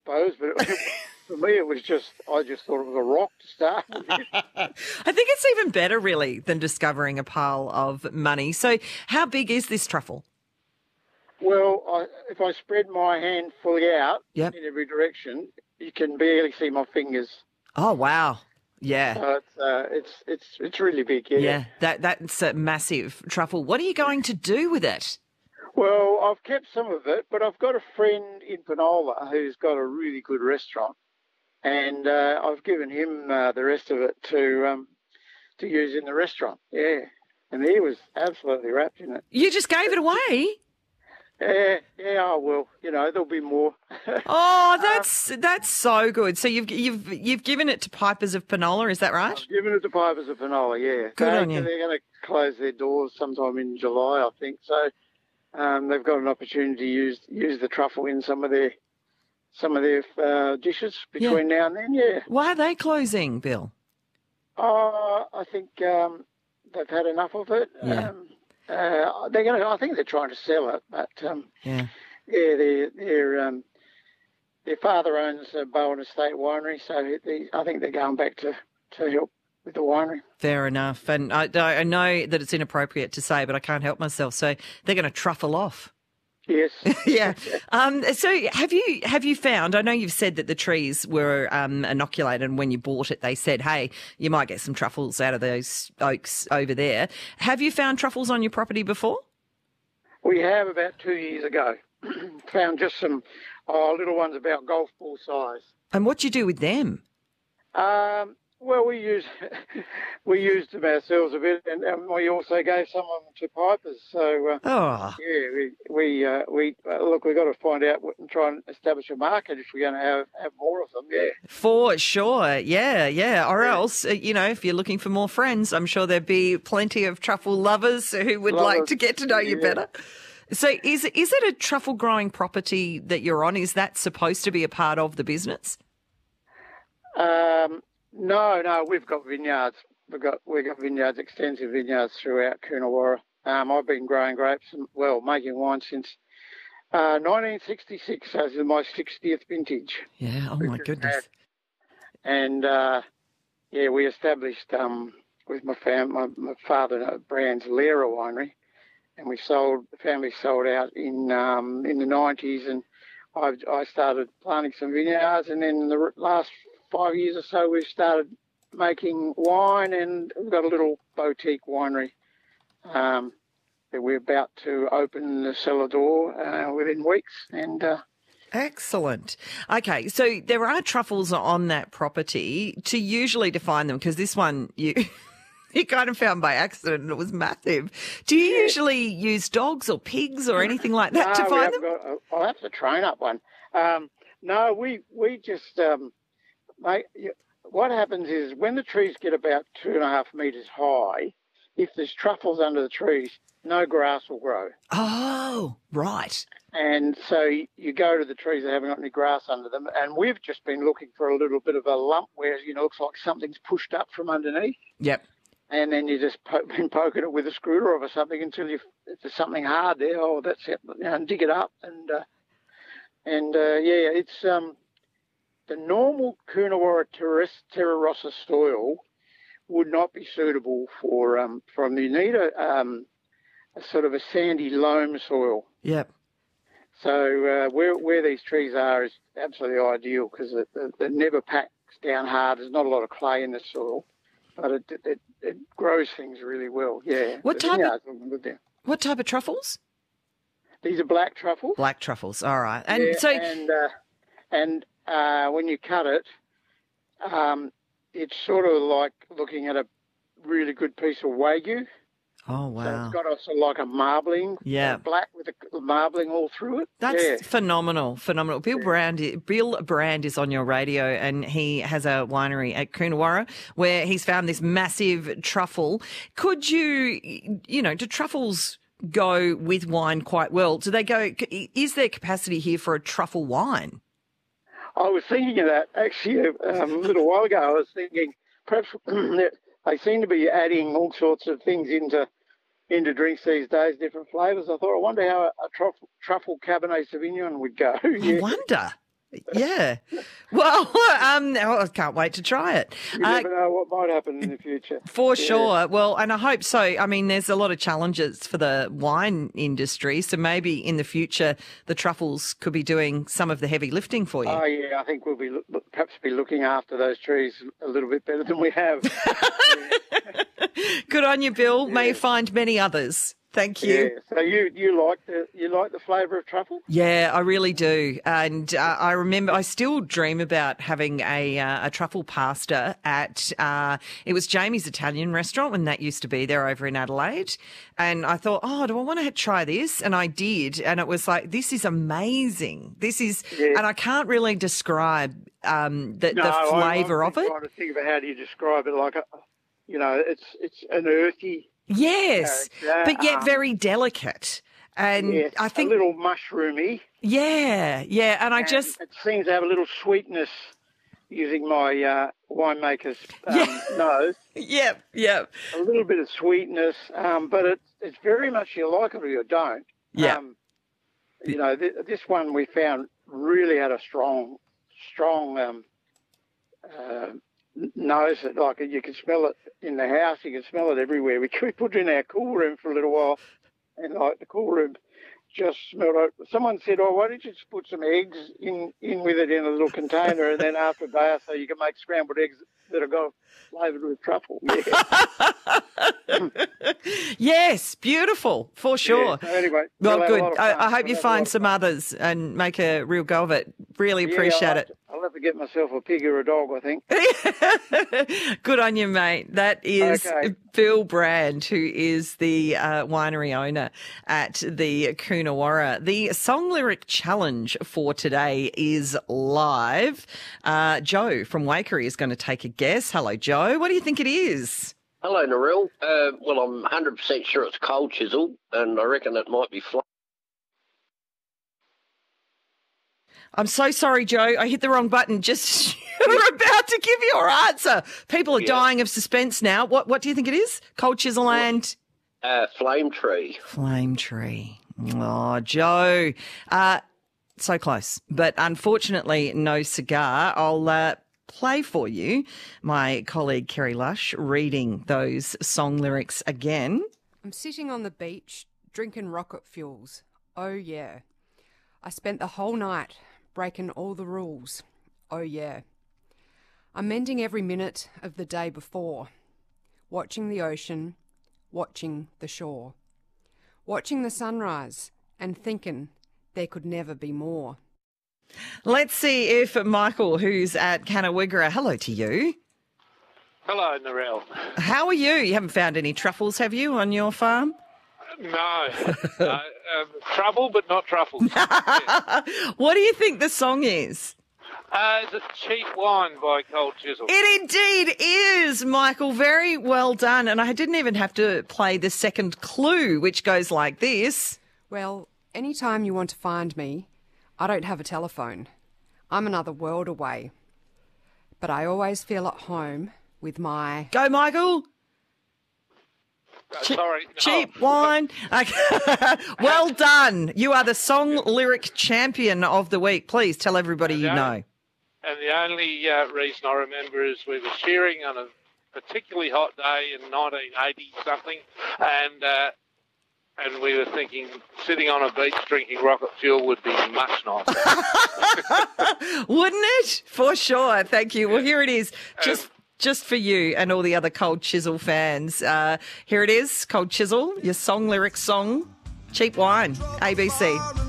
suppose, but for me I just thought it was a rock to start with. I think it's even better, really, than discovering a pile of money. So how big is this truffle? Well, if I spread my hand fully out Yep. in every direction, you can barely see my fingers. Oh, wow. Yeah. So it's really big, yeah. Yeah, that's a massive truffle. What are you going to do with it? Well, I've kept some of it, but I've got a friend in Penola who's got a really good restaurant, and I've given him the rest of it to use in the restaurant. Yeah, and he was absolutely wrapped in it. You just gave it away? Yeah. Oh well, there'll be more. Oh, that's so good. So you've given it to Pipers of Penola, is that right? I've given it to Pipers of Penola. Yeah, Good on you. They're going to close their doors sometime in July, I think. So they've got an opportunity to use the truffle in some of their dishes between now and then. Yeah. Why are they closing, Bill? I think they've had enough of it. Yeah. I think they're trying to sell it, but their father owns Bowen Estate Winery, so I think they're going back to help with the winery. Fair enough. And I know that it's inappropriate to say, but I can't help myself. So they're going to truffle off. Yes. Yeah. So have you found, I know you've said that the trees were inoculated, and when you bought it, they said, hey, you might get some truffles out of those oaks over there. Have you found truffles on your property before? We have about 2 years ago. Found just some little ones about golf ball size. And what do you do with them? Well, we used them ourselves a bit, and we also gave some of them to Pipers. So we look, we've got to find out and try and establish a market if we're going to have more of them. Yeah, for sure. Yeah. Or else, if you're looking for more friends, I'm sure there'd be plenty of truffle lovers who would like to get to know you better. So is it a truffle growing property that you're on? Is that supposed to be a part of the business? No, we've got vineyards. We've got vineyards, extensive vineyards throughout Coonawarra. I've been growing grapes and, making wine since 1966, so this is my 60th vintage. Yeah, oh my goodness. And, we established with my father Brand's Lera Winery, and the family sold out in the 90s, and I started planting some vineyards, and then in the last 5 years or so, we've started making wine, and we've got a little boutique winery that we're about to open the cellar door within weeks. And excellent. Okay, so there are truffles on that property. To usually define them, because this one you kind of found by accident and it was massive. Do you usually use dogs or pigs or anything like that to find them? I'll have to train up one. No, we just... Mate, what happens is when the trees get about 2.5 metres high, if there's truffles under the trees, no grass will grow. Oh, right. And so you go to the trees that haven't got any grass under them, and we've just been looking for a little bit of a lump where, looks like something's pushed up from underneath. Yep. And then you just been poking it with a screwdriver or something until if there's something hard there, that's it, and dig it up. It's... The normal Coonawarra Terra Rossa soil would not be suitable for you need a sort of a sandy loam soil. Yep. So where these trees are is absolutely ideal because it never packs down hard. There's not a lot of clay in the soil, but it grows things really well. Yeah. What type of truffles? These are black truffles. Black truffles. All right. And when you cut it, it's sort of like looking at a really good piece of Wagyu. Oh, wow. So it's got a sort of like a marbling, black with a marbling all through it. That's phenomenal. Bill Brand is on your radio, and he has a winery at Coonawarra where he's found this massive truffle. Could you, do truffles go with wine quite well? Is there capacity here for a truffle wine? I was thinking of that actually a little while ago. I was thinking perhaps they seem to be adding all sorts of things into drinks these days, different flavours. I wonder how a truffle Cabernet Sauvignon would go. I wonder. Yeah. Well, I can't wait to try it. You never know what might happen in the future. For sure. Well, and I hope so. I mean, there's a lot of challenges for the wine industry, so maybe in the future the truffles could be doing some of the heavy lifting for you. Oh, yeah, I think we'll be perhaps be looking after those trees a little bit better than we have. Good on you, Bill. May you find many others. Thank you. Yeah. So you like the flavour of truffle? Yeah, I really do. And I remember, I still dream about having a truffle pasta at, it was Jamie's Italian restaurant when that used to be there over in Adelaide. And I thought, oh, do I want to try this? And I did. And it was like, this is amazing. This is, and I can't really describe the flavour of it. I'm trying to think of how do you describe it. Like, it's an earthy. Yes, but yet very delicate. And yes, I think a little mushroomy. Yeah, and it seems to have a little sweetness using my winemaker's nose. Yep. A little bit of sweetness, but it's very much you like it or you don't. Yeah. This one we found really had a strong nose. Like you could smell it in the house, you could smell it everywhere. We put it in our cool room for a little while, and like the cool room just smelled it. Someone said, "Oh, why don't you just put some eggs in with it in a little container, and then after a day or so you can make scrambled eggs that are got flavoured with truffle." Yeah. Yes, beautiful for sure. Yeah, so anyway, well, good. I hope you find some others and make a real go of it. Really appreciate it. I'll have to get myself a pig or a dog, I think. Good on you, mate. That is Bill Brand, who is the winery owner at the Coonawarra. The Song Lyric Challenge for today is live. Joe from Wakery is going to take a guess. Hello, Joe. What do you think it is? Hello, Narelle. Well, I'm 100% sure it's Cold Chisel, and I reckon it might be Flame. I'm so sorry, Joe. I hit the wrong button. Just you're about to give your answer. People are dying of suspense now. What do you think it is? Cold Chisel and Flame Tree. Flame Tree. Oh, Joe. So close, but unfortunately, no cigar. I'll play for you my colleague Kerry Lush reading those song lyrics again. I'm sitting on the beach drinking rocket fuels. Oh yeah. I spent the whole night breaking all the rules. Oh yeah. I'm mending every minute of the day before. Watching the ocean, watching the shore. Watching the sunrise and thinking there could never be more. Let's see if Michael, who's at Canawigra, hello to you. Hello, Narelle. How are you? You haven't found any truffles, have you, on your farm? No. Trouble, but not truffles. What do you think the song is? It's a Cheap Wine by Cold Chisel. It indeed is, Michael. Very well done. And I didn't even have to play the second clue, which goes like this. Well, anytime you want to find me, I don't have a telephone. I'm another world away. But I always feel at home with my... Go, Michael. Sorry. Cheap wine. Well done. You are the song lyric champion of the week. Please tell everybody you know. And the only reason I remember is we were cheering on a particularly hot day in 1980-something, and we were thinking sitting on a beach drinking rocket fuel would be much nicer. Wouldn't it? For sure. Thank you. Well, here it is. Just for you and all the other Cold Chisel fans. Here it is, Cold Chisel, your song lyric song, Cheap Wine, ABC.